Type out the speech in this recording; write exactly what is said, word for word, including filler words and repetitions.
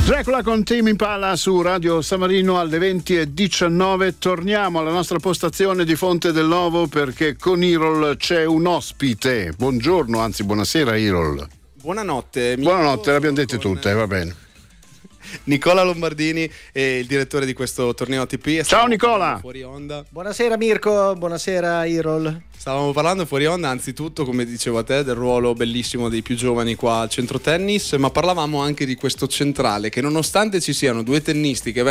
Dracula con Tame Impala su Radio San Marino alle venti e diciannove. Torniamo alla nostra postazione di Fonte del Novo perché con Irol c'è un ospite. Buongiorno, anzi buonasera Irol. Buonanotte. Buonanotte, le abbiamo dette tutte, va bene. Nicola Lombardini è il direttore di questo torneo A T P. Ciao Nicola. Fuori onda. Buonasera Mirko, buonasera Irol. Stavamo parlando fuori onda anzitutto, come dicevo a te, del ruolo bellissimo dei più giovani qua al centro tennis, ma parlavamo anche di questo centrale che nonostante ci siano due tennisti che